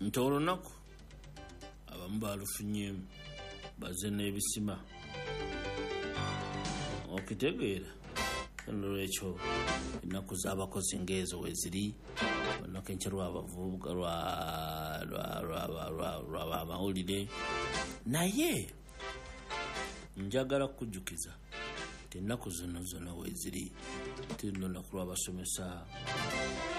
nti olunaku abamu balufunyeemu baze n'ebisima okitegeera olwekyo ennaku z'abakozi ng'ezo weziri olunaku enkya lw'abavubuka lw'amawulire naye njagala kukujjukiza nti ennaku zino zonna weziri ti lunaku lw'abasomesa